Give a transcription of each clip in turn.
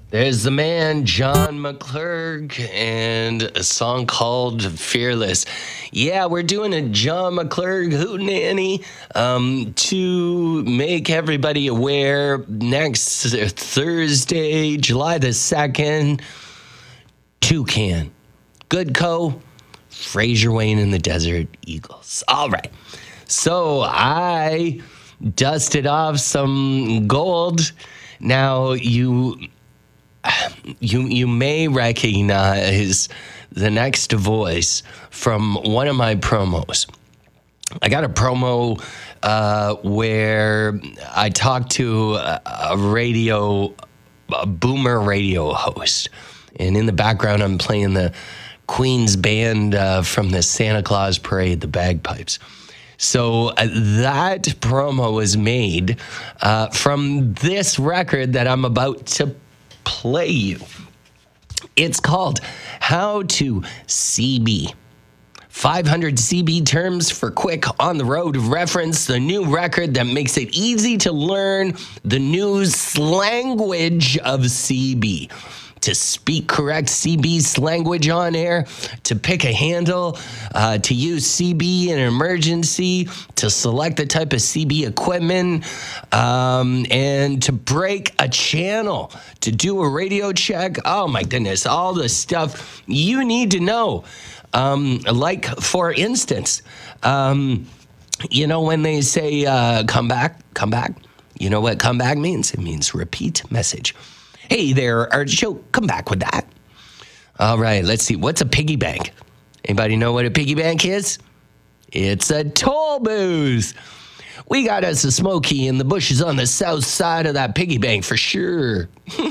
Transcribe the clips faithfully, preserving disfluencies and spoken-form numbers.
There's the man, John McClurg, and a song called Fearless. Yeah, we're doing a John McClurg hootenanny um, to make everybody aware. Next Thursday, July the second, Toucan, Goodco, Fraser Wayne and the Desert Eagles. All right. So I dusted off some gold. Now you... You you may recognize the next voice from one of my promos. I got a promo uh, where I talked to a, a radio, a boomer radio host. And in the background, I'm playing the Queen's band uh, from the Santa Claus Parade, the bagpipes. So uh, that promo was made uh, from this record that I'm about to play you. It's called How to C B. five hundred C B terms for quick on-the-road reference, the new record that makes it easy to learn the new slanguage of C B. To speak correct C B language on air, to pick a handle, uh, to use C B in an emergency, to select the type of C B equipment, um, and to break a channel, to do a radio check. Oh my goodness, all the stuff you need to know. Um, like, for instance, um, you know, when they say uh, come back, come back, you know what come back means? It means repeat message. Hey there, Art Show, come back with that. All right, let's see. What's a piggy bank? Anybody know what a piggy bank is? It's a toll booth. We got us a Smoky in the bushes on the south side of that piggy bank for sure.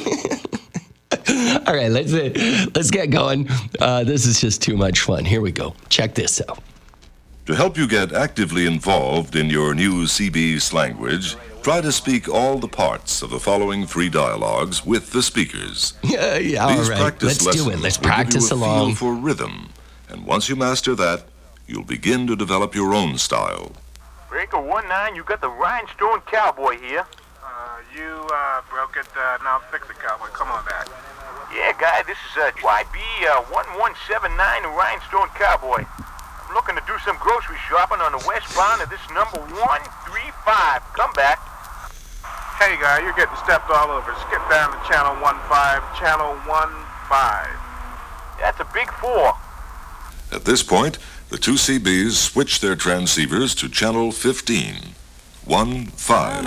All right, let's uh, let's get going. Uh, this is just too much fun. Here we go. Check this out. To help you get actively involved in your new C B language, try to speak all the parts of the following three dialogues with the speakers. Yeah, yeah, all These right. practice Let's do it. lessons Let's will give practice you a along. feel for rhythm, and once you master that, you'll begin to develop your own style. Breaker one nine, you got the Rhinestone Cowboy here. Uh, you, uh, broke it, uh, now fix it, Cowboy. Come on back. Yeah, guy, this is uh, Y B uh, one one seven nine, the Rhinestone Cowboy. I'm looking to do some grocery shopping on the westbound of this number one three five. Come back. Hey, guy, you're getting stepped all over. Skip down to channel one five, channel one five. That's a big four. At this point, the two C Bs switch their transceivers to channel fifteen. One, five.